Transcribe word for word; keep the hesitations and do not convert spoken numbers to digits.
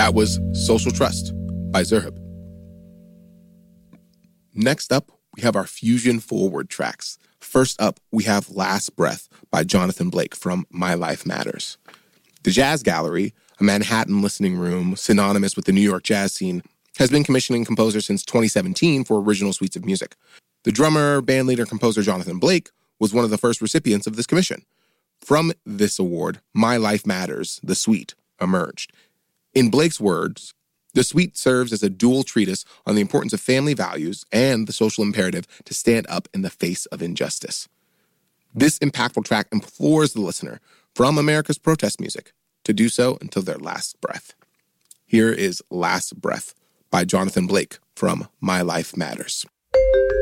That was Social Trust by Zerhab. Next up, we have our Fusion Forward tracks. First up, we have Last Breath by Jonathan Blake from My Life Matters. The Jazz Gallery, a Manhattan listening room synonymous with the New York jazz scene, has been commissioning composers since twenty seventeen for original suites of music. The drummer, bandleader, composer Jonathan Blake was one of the first recipients of this commission. From this award, My Life Matters, the suite, emerged. In Blake's words, the suite serves as a dual treatise on the importance of family values and the social imperative to stand up in the face of injustice. This impactful track implores the listener, from America's protest music, to do so until their last breath. Here is Last Breath by Jonathan Blake from My Life Matters.